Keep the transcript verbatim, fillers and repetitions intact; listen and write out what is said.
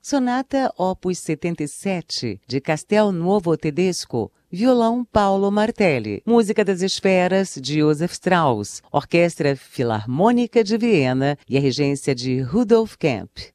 Sonata Opus setenta e sete, de Castelnuovo Tedesco, violão Paulo Martelli. Música das Esferas, de Joseph Strauss, Orquestra Filarmônica de Viena e a regência de Rudolf Kemp.